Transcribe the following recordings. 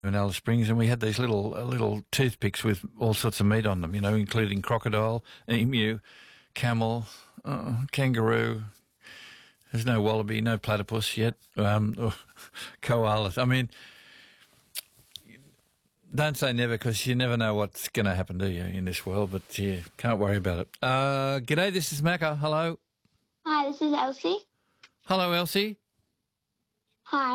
in Alice Springs, and we had these little toothpicks with all sorts of meat on them, including crocodile, emu, camel, kangaroo. There's no wallaby, no platypus yet, or koalas. I mean, don't say never, because you never know what's going to happen to you in this world, but yeah, can't worry about it. G'day, this is Macca. Hello. Hi, this is Elsie. Hello, Elsie. Hi.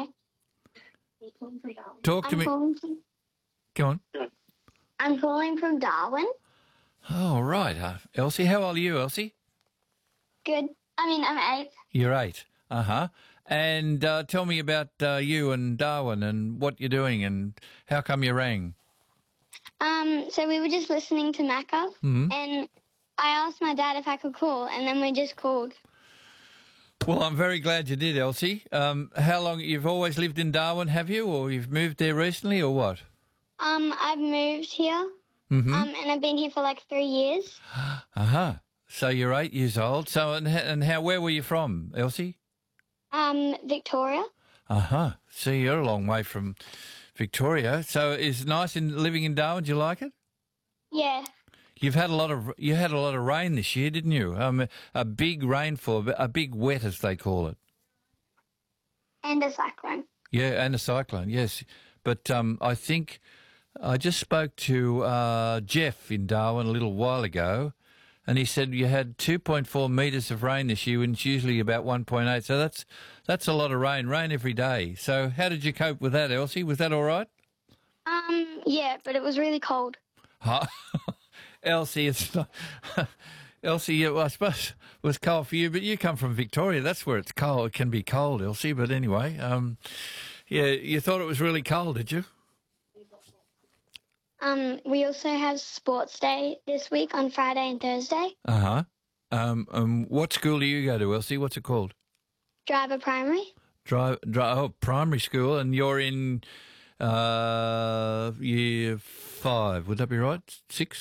Talk to me. Go on. I'm calling from Darwin. Oh, right. Elsie, how old are you, Elsie? Good. I'm 8. You're 8. Uh-huh. And tell me about you and Darwin and what you're doing and how come you rang. So we were just listening to Macca, and I asked my dad if I could call, and then we just called. Well, I'm very glad you did, Elsie. How long? You've always lived in Darwin, have you, or you've moved there recently, or what? I've moved here, and I've been here for like 3 years. Uh-huh. So you're 8 years old. So and how? Where were you from, Elsie? Victoria. Uh-huh. So you're a long way from Victoria. So it's nice living in Darwin. Do you like it? Yeah. You had a lot of rain this year, didn't you? A big rainfall, a big wet, as they call it. And a cyclone. Yeah, and a cyclone. Yes, but I think I just spoke to Jeff in Darwin a little while ago, and he said you had 2.4 metres of rain this year, and it's usually about 1.8. So that's a lot of rain every day. So how did you cope with that, Elsie? Was that all right? Yeah, but it was really cold. Huh? Elsie, it's not. Elsie, I suppose it was cold for you, but you come from Victoria. That's where it's cold. It can be cold, Elsie. But anyway, yeah, you thought it was really cold, did you? We also have sports day this week on Friday and Thursday. Uh-huh. What school do you go to, Elsie? What's it called? Driver Primary. Primary school, and you're in year 5. Would that be right? 6?